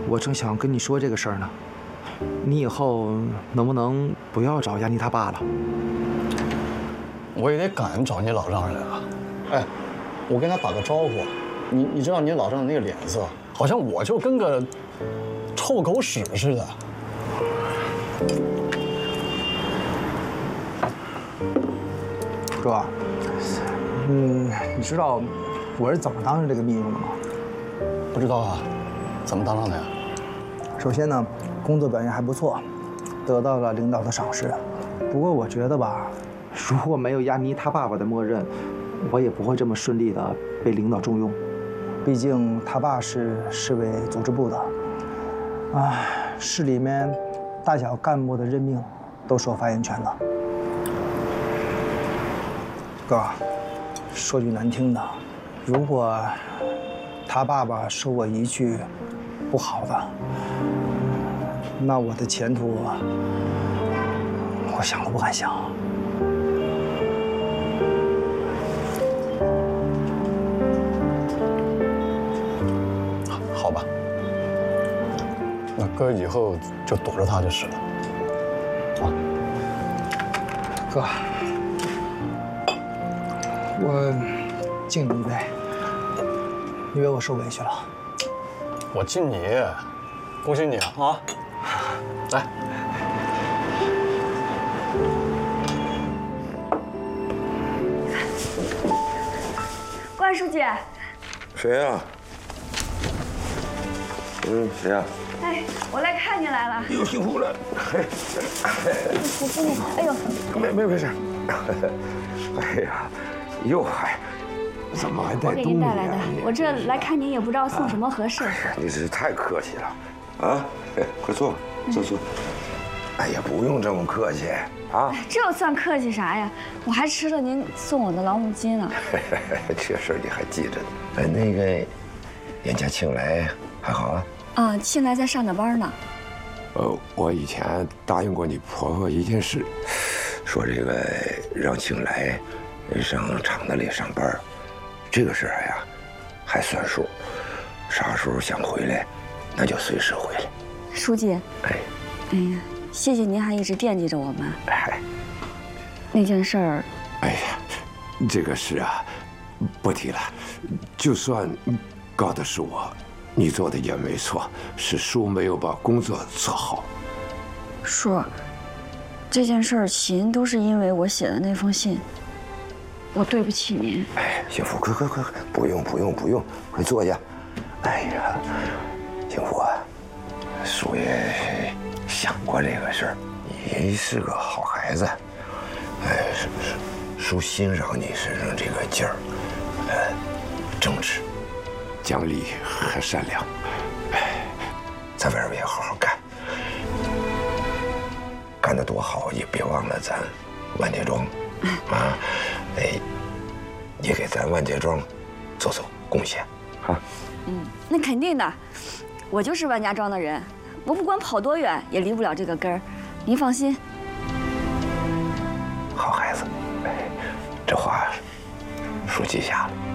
我正想跟你说这个事儿呢。你以后能不能不要找亚妮他爸了？ 我也得赶找你老丈人啊。哎，我跟他打个招呼。你知道你老丈人那个脸色，好像我就跟个臭狗屎似的。 哥，你知道我是怎么当上这个秘书的吗？ 不知道啊，怎么当上的呀？ 首先呢，工作表现还不错，得到了领导的赏识。不过我觉得吧，如果没有亚妮他爸爸的默认，我也不会这么顺利的被领导重用。毕竟他爸是市委组织部的，市里面大小干部的任命都是有发言权的。哥，说句难听的，如果他爸爸受我一句不好的，那我的前途，我想都不敢想。 好吧，那哥以后就躲着他就是了。啊， 哥，我敬你一杯，因为我受委屈了。 我敬你，恭喜你啊！来。 关书记。 谁呀？谁呀？ 哎，我来看您来了。 又辛苦了。 哎呦， 没事。哎呀，怎么还带我给东西您带来的。我这来看您也不知道送什么合适。 你这太客气了，啊！快坐吧，坐。哎呀，不用这么客气啊！ 这算客气啥呀？我还吃了您送我的老母鸡呢。 这事你还记着呢？那个，人家庆来还好啊？ 啊，庆来在上着班呢。 我以前答应过你婆婆一件事，说这个让庆来上厂子里上班，这个事儿呀还算数，啥时候想回来，那就随时回来。 书记，哎呀，谢谢您还一直惦记着我们。 哎， 那件事儿， 哎呀，这个事啊，不提了。就算告的是我，你做的也没错，是叔没有把工作做好。 叔，这件事儿起因都是因为我写的那封信，我对不起您。 哎，幸福，快，不用，快坐下。哎呀，幸福啊，叔也想过这个事儿，你是个好孩子，哎，叔欣赏你身上这个劲儿，正直、讲理还善良，哎，在外边也好好干，干得多好，也别忘了咱万家庄，啊，哎，也给咱万家庄做贡献，啊。 那肯定的，我就是万家庄的人，我不管跑多远也离不了这个根儿，您放心。 好孩子，哎，这话叔记下了。